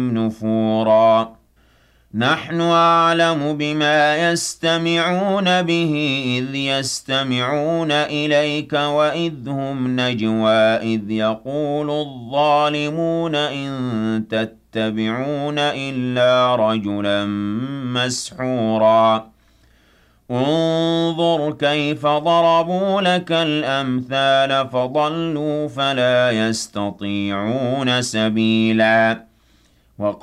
نفورا نحن أعلم بما يستمعون به إذ يستمعون إليك وإذ هم نجوى إذ يقول الظالمون إن تتبعون إلا رجلا مسحورا انظر كيف ضربوا لك الأمثال فضلوا فلا يستطيعون سبيلا